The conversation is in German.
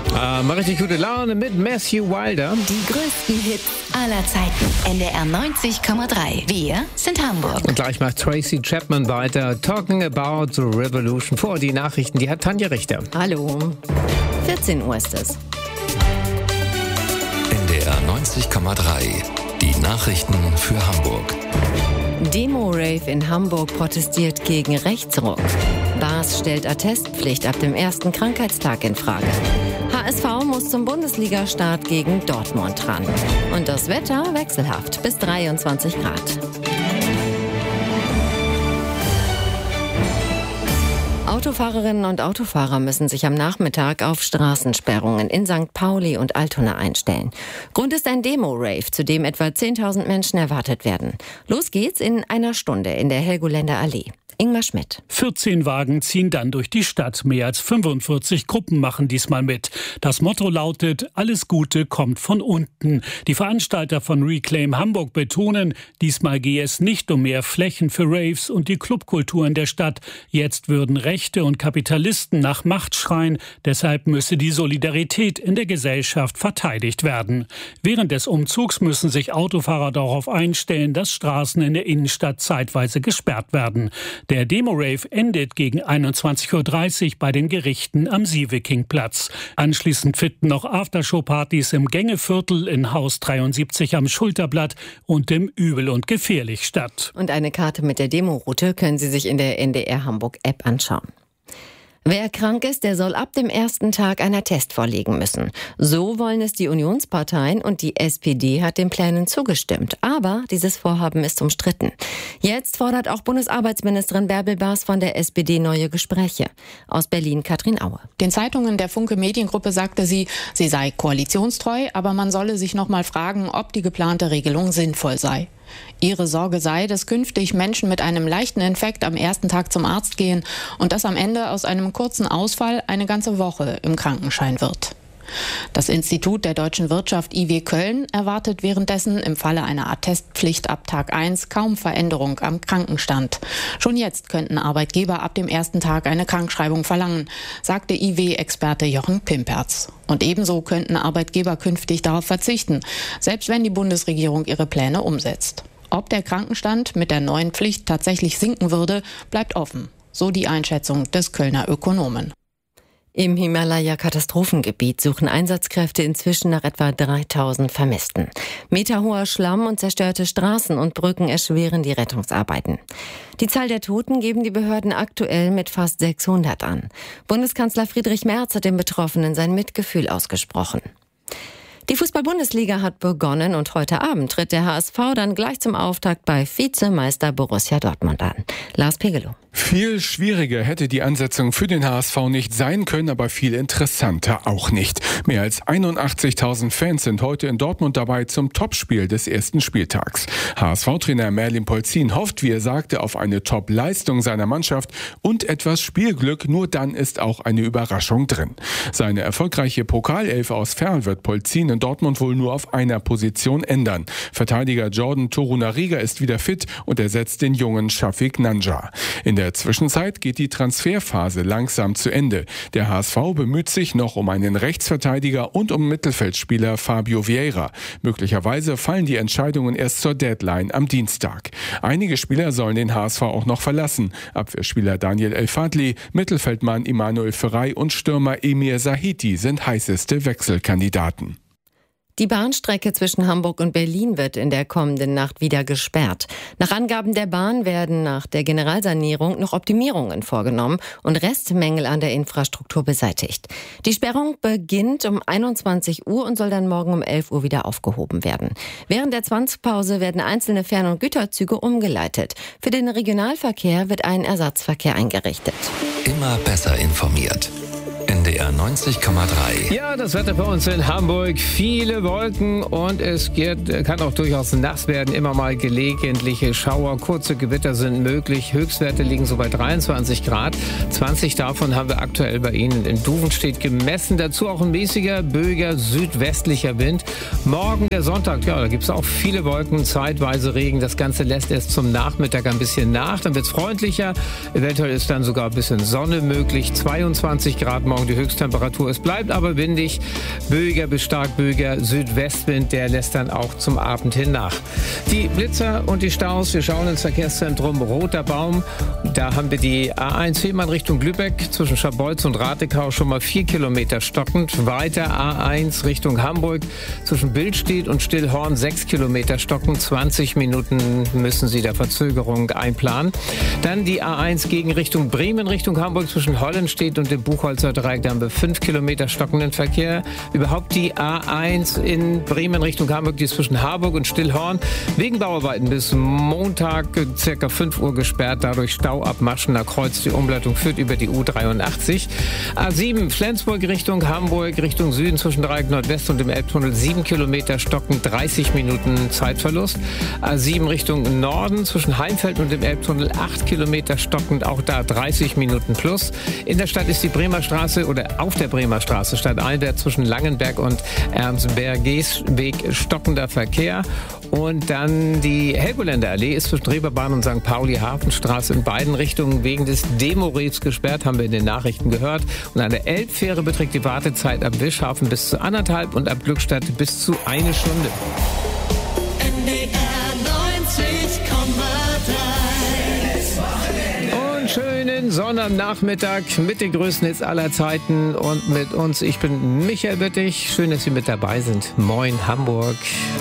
Mal richtig gute Laune mit Matthew Wilder. Die größten Hits aller Zeiten. NDR 90,3. Wir sind Hamburg. Und gleich macht Tracy Chapman weiter. Talking about the Revolution. Vor die Nachrichten, die hat Tanja Richter. Hallo. 14 Uhr ist es. NDR 90,3. Die Nachrichten für Hamburg. Demo-Rave in Hamburg protestiert gegen Rechtsruck. BAS stellt Attestpflicht ab dem ersten Krankheitstag in Frage. HSV muss zum Bundesliga-Start gegen Dortmund ran. Und das Wetter wechselhaft bis 23 Grad. Autofahrerinnen und Autofahrer müssen sich am Nachmittag auf Straßensperrungen in St. Pauli und Altona einstellen. Grund ist ein Demo-Rave, zu dem etwa 10.000 Menschen erwartet werden. Los geht's in einer Stunde in der Helgoländer Allee. Ingmar Schmidt. 14 Wagen ziehen dann durch die Stadt. Mehr als 45 Gruppen machen diesmal mit. Das Motto lautet, alles Gute kommt von unten. Die Veranstalter von Reclaim Hamburg betonen, diesmal gehe es nicht um mehr Flächen für Raves und die Clubkultur in der Stadt. Jetzt würden Rechte und Kapitalisten nach Macht schreien. Deshalb müsse die Solidarität in der Gesellschaft verteidigt werden. Während des Umzugs müssen sich Autofahrer darauf einstellen, dass Straßen in der Innenstadt zeitweise gesperrt werden. Der Demo-Rave endet gegen 21.30 Uhr bei den Gerichten am Sievekingplatz. Anschließend finden noch Aftershow-Partys im Gängeviertel in Haus 73 am Schulterblatt und im Übel und Gefährlich statt. Und eine Karte mit der Demoroute können Sie sich in der NDR Hamburg-App anschauen. Wer krank ist, der soll ab dem ersten Tag einen Attest vorlegen müssen. So wollen es die Unionsparteien und die SPD hat den Plänen zugestimmt. Aber dieses Vorhaben ist umstritten. Jetzt fordert auch Bundesarbeitsministerin Bärbel Baas von der SPD neue Gespräche. Aus Berlin Katrin Aue. Den Zeitungen der Funke Mediengruppe sagte sie sei koalitionstreu, aber man solle sich noch mal fragen, ob die geplante Regelung sinnvoll sei. Ihre Sorge sei, dass künftig Menschen mit einem leichten Infekt am ersten Tag zum Arzt gehen und dass am Ende aus einem kurzen Ausfall eine ganze Woche im Krankenschein wird. Das Institut der deutschen Wirtschaft IW Köln erwartet währenddessen im Falle einer Attestpflicht ab Tag 1 kaum Veränderung am Krankenstand. Schon jetzt könnten Arbeitgeber ab dem ersten Tag eine Krankschreibung verlangen, sagte IW-Experte Jochen Pimperz. Und ebenso könnten Arbeitgeber künftig darauf verzichten, selbst wenn die Bundesregierung ihre Pläne umsetzt. Ob der Krankenstand mit der neuen Pflicht tatsächlich sinken würde, bleibt offen. So die Einschätzung des Kölner Ökonomen. Im Himalaya-Katastrophengebiet suchen Einsatzkräfte inzwischen nach etwa 3.000 Vermissten. Meterhoher Schlamm und zerstörte Straßen und Brücken erschweren die Rettungsarbeiten. Die Zahl der Toten geben die Behörden aktuell mit fast 600 an. Bundeskanzler Friedrich Merz hat den Betroffenen sein Mitgefühl ausgesprochen. Die Fußball-Bundesliga hat begonnen und heute Abend tritt der HSV dann gleich zum Auftakt bei Vizemeister Borussia Dortmund an. Lars Pegelow. Viel schwieriger hätte die Ansetzung für den HSV nicht sein können, aber viel interessanter auch nicht. Mehr als 81.000 Fans sind heute in Dortmund dabei zum Topspiel des ersten Spieltags. HSV-Trainer Merlin Polzin hofft, wie er sagte, auf eine Top-Leistung seiner Mannschaft und etwas Spielglück. Nur dann ist auch eine Überraschung drin. Seine erfolgreiche Pokalelf aus Ferl wird Polzin in Dortmund wohl nur auf einer Position ändern. Verteidiger Jordan Torunariga ist wieder fit und ersetzt den jungen Shafiq Nanja. In der Zwischenzeit geht die Transferphase langsam zu Ende. Der HSV bemüht sich noch um einen Rechtsverteidiger und um Mittelfeldspieler Fabio Vieira. Möglicherweise fallen die Entscheidungen erst zur Deadline am Dienstag. Einige Spieler sollen den HSV auch noch verlassen. Abwehrspieler Daniel El-Fadli, Mittelfeldmann Immanuel Ferrey und Stürmer Emir Sahiti sind heißeste Wechselkandidaten. Die Bahnstrecke zwischen Hamburg und Berlin wird in der kommenden Nacht wieder gesperrt. Nach Angaben der Bahn werden nach der Generalsanierung noch Optimierungen vorgenommen und Restmängel an der Infrastruktur beseitigt. Die Sperrung beginnt um 21 Uhr und soll dann morgen um 11 Uhr wieder aufgehoben werden. Während der Zwangspause werden einzelne Fern- und Güterzüge umgeleitet. Für den Regionalverkehr wird ein Ersatzverkehr eingerichtet. Immer besser informiert. NDR 90,3. Ja, das Wetter bei uns in Hamburg. Viele Wolken und es kann auch durchaus nass werden. Immer mal gelegentliche Schauer. Kurze Gewitter sind möglich. Höchstwerte liegen so bei 23 Grad. 20 davon haben wir aktuell bei Ihnen in Duvenstedt gemessen. Dazu auch ein mäßiger, böiger, südwestlicher Wind. Morgen der Sonntag, ja, da gibt es auch viele Wolken, zeitweise Regen. Das Ganze lässt erst zum Nachmittag ein bisschen nach. Dann wird es freundlicher. Eventuell ist dann sogar ein bisschen Sonne möglich. 22 Grad morgen. morgen die Höchsttemperatur. Es bleibt aber windig, böiger bis stark böiger Südwestwind, der lässt dann auch zum Abend hin nach. Die Blitzer und die Staus, wir schauen ins Verkehrszentrum Roter Baum. Da haben wir die A1 Fehmarn Richtung Lübeck zwischen Scharbeutz und Ratekau schon mal 4 Kilometer stockend. Weiter A1 Richtung Hamburg zwischen Billstedt und Stillhorn 6 Kilometer stockend. 20 Minuten müssen Sie der Verzögerung einplanen. Dann die A1 gegen Richtung Bremen, Richtung Hamburg zwischen Hollenstedt und dem Buchholzer Dreieck. Da haben wir 5 Kilometer stockenden Verkehr. Überhaupt die A1 in Bremen Richtung Hamburg, die ist zwischen Harburg und Stillhorn wegen Bauarbeiten bis Montag circa 5 Uhr gesperrt. Dadurch Stau ab Maschener Kreuz. Die Umleitung führt über die U83. A7 Flensburg Richtung Hamburg, Richtung Süden zwischen Dreieck Nordwest und dem Elbtunnel 7 Kilometer stockend, 30 Minuten Zeitverlust. A7 Richtung Norden zwischen Heimfeld und dem Elbtunnel 8 Kilometer stockend, auch da 30 Minuten plus. In der Stadt ist die Bremer Straße oder auf der Bremer Straße stadteinwärts zwischen Langenberg und Ernstbergesweg stockender Verkehr. Und dann die Helgoländer Allee ist zwischen Reeperbahn und St. Pauli Hafenstraße in beiden Richtungen wegen des Demo-Rebs gesperrt, haben wir in den Nachrichten gehört. Und an der Elbfähre beträgt die Wartezeit ab Wischhafen bis zu 1,5 und ab Glückstadt bis zu 1 Stunde. Schönen Sonnabendnachmittag mit den größten Hits aller Zeiten und mit uns. Ich bin Michael Böttich. Schön, dass Sie mit dabei sind. Moin Hamburg.